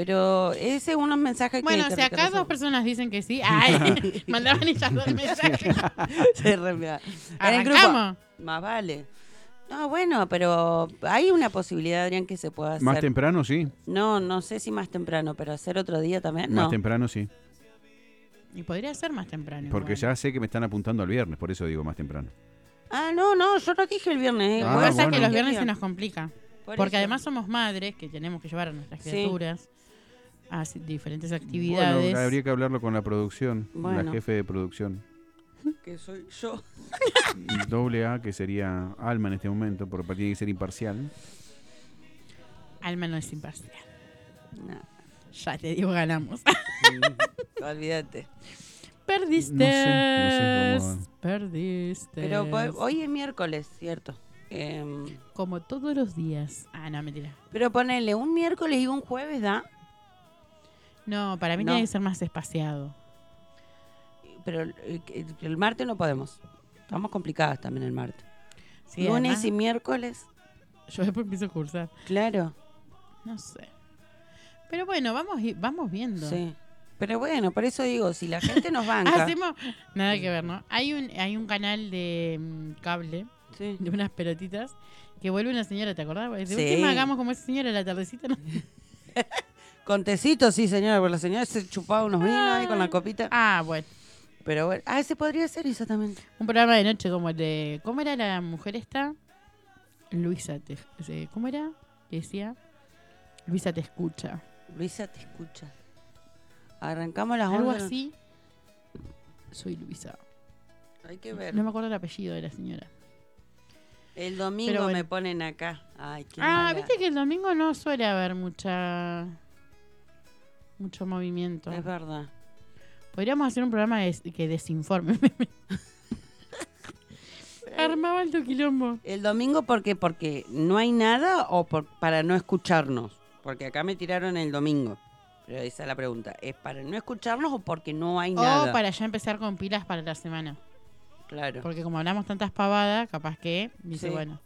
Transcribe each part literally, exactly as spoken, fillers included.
pero es según los mensajes bueno, que... Bueno, si acá recibimos. dos personas dicen que sí, ay, mandaban ellas dos mensajes. Se remea. En el Arrancamos. grupo, más vale. No, bueno, pero hay una posibilidad, Adrián, que se pueda hacer. Más temprano, sí. No, no sé si más temprano, pero hacer otro día también, Más no. temprano, sí. Y podría ser más temprano. Porque igual. ya sé que me están apuntando al viernes, por eso digo más temprano. Ah, no, no, yo no dije el viernes. Ah, Lo que pasa bueno. es que los viernes se nos complica. Por porque eso. además somos madres que tenemos que llevar a nuestras Sí. criaturas a diferentes actividades. Bueno, habría que hablarlo con la producción, Bueno. la jefe de producción. Que soy yo. Doble A, que sería Alma en este momento, porque tiene que ser imparcial. Alma no es imparcial. No, Ya te digo, ganamos. mm, olvídate. Perdiste. No sé, no sé cómo- Perdiste. Pero po- hoy es miércoles, cierto. Em, Como todos los días. Ah, no, mentira. pero ponele un miércoles y un jueves, ¿da? No, para mí No. tiene que ser más espaciado. Pero el, el- el martes no podemos. Estamos complicadas también el martes. Sí, Lunes además, y miércoles, yo después empiezo a cursar. claro. No sé. Pero bueno, vamos i- vamos viendo. Sí. Pero bueno, por eso digo, si la gente nos banca. Hacemos nada que ver, ¿no? Hay un hay un canal de mm, cable Sí. de unas pelotitas que vuelve una señora, ¿te acordás? Dice, Sí. última hagamos como esa señora a la tardecita. ¿no? Con tecito, sí, señora, porque la señora se chupaba unos vinos ahí con la copita. Ah, bueno. Pero bueno, ah, ese podría ser exactamente. Un programa de noche como el de... ¿Cómo era la mujer esta? Luisa, te, eh, ¿cómo era? Que decía... Luisa te escucha. Luisa te escucha. Arrancamos las Algo once. así. Soy Luisa. Hay que ver. No me acuerdo el apellido de la señora. El domingo Pero bueno. me ponen acá. Ay, qué Ah, mala. viste que el domingo no suele haber mucha... Mucho movimiento. Es verdad. Podríamos hacer un programa de- que desinforme. Armaba el quilombo. El domingo, ¿por qué? Porque no hay nada o por, para no escucharnos. Porque acá me tiraron el domingo. Pero esa es la pregunta. ¿Es para no escucharnos o porque no hay nada? O para ya empezar con pilas para la semana. Claro. Porque como hablamos tantas pavadas, capaz que dice, Sí. bueno.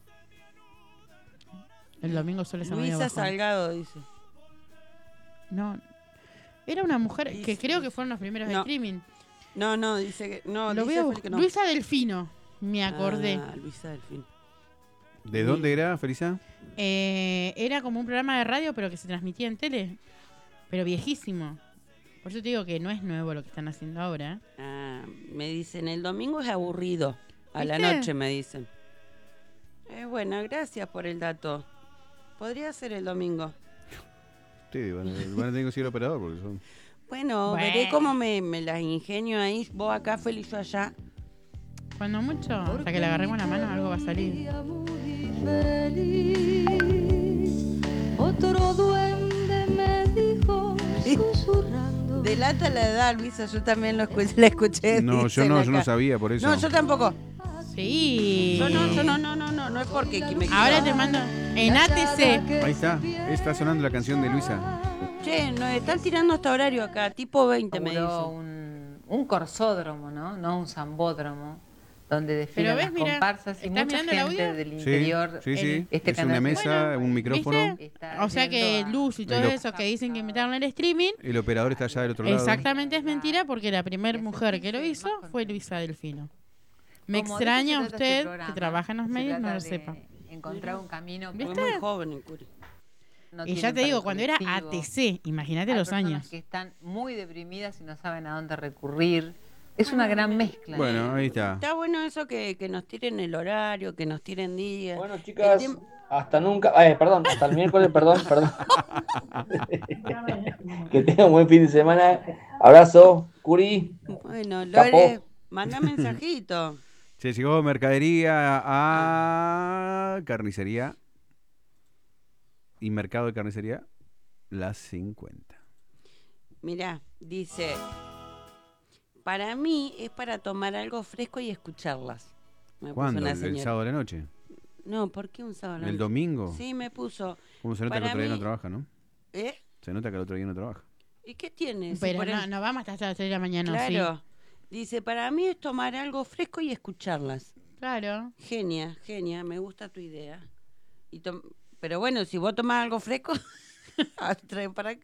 El domingo suele ser medio Luisa bajón. Salgado dice. No. Era una mujer que Dice- creo que fueron los primeros de No. streaming. No, no, dice que. No, Lo dice veo. Fel que no. Luisa Delfino. Me acordé. Ah, Luisa Delfín. ¿De dónde era, Felisa? Eh, era como un programa de radio, pero que se transmitía en tele. Pero viejísimo. Por eso te digo que no es nuevo lo que están haciendo ahora. Ah, me dicen, el domingo es aburrido. A la ¿Viste? noche me dicen. Eh, bueno, gracias por el dato. Podría ser el domingo. Sí, van a, van a tener que ser operador porque son... Bueno, Bueno. veré cómo me, me las ingenio ahí. Vos acá, feliz yo allá. Cuando mucho, hasta que le agarremos la mano, algo va a salir. Otro duende me dijo susurrando. Delata la edad, Luisa. Yo también lo escuché, la escuché. No, yo dicen no, yo no acá. sabía por eso. No, yo tampoco. Sí. Yo no, yo no, no, no, no. No es porque me Ahora te mando en A T C. Ahí está, está sonando la canción de Luisa. Che, nos están tirando hasta horario acá. Tipo veinte me Inauguró dicen. un, un corsódromo, ¿no? No un zambódromo, donde desfilan ves, las mira, comparsas y ¿estás mucha mirando el gente audio? del Sí, interior. sí, sí. el- este es canal. una mesa, Bueno, un micrófono. ¿viste? Está O sea que yendo a- Luz y todo El op- eso que dicen que invitaron al streaming, El operador está allá del otro lado. exactamente es mentira porque la primera mujer que lo hizo fue Luisa Delfino. Me Como de extraña eso se trata este usted, programa. que trabaja en los Se medios, no trata lo de sepa. Encontrar un camino que Fue ¿Viste? muy joven el Curi. no Y ya tienen te para digo, el cuando era colectivo. A T C, imagínate Hay los personas años. que están muy deprimidas y no saben a dónde recurrir. Es una gran mezcla. Bueno, ahí está. Está bueno eso que, que nos tiren el horario, que nos tiren días. Bueno, chicas, El tiemp- hasta nunca. Eh, perdón, hasta el miércoles, perdón, perdón. Que tengan un buen fin de semana. Abrazo, Curi. Bueno, Capó. Lore, manda mensajito. Se llegó mercadería a carnicería y mercado de carnicería las cincuenta. Mirá, dice, para mí es para tomar algo fresco y escucharlas. Me puso ¿Cuándo? una ¿El, el señora. sábado de la noche? No, ¿por qué un sábado? a la ¿El noche? domingo? Sí, me puso. ¿Cómo se nota que el para otro día mí- no trabaja, no? ¿Eh? Se nota que el otro día no trabaja. ¿Y qué tiene? Si Pero por no, el- no vamos hasta las seis de la mañana, Claro. Dice, para mí es tomar algo fresco y escucharlas. sí. Claro. Genia, genia, me gusta tu idea. Y tom- Pero bueno, si vos tomás algo fresco, trae para acá.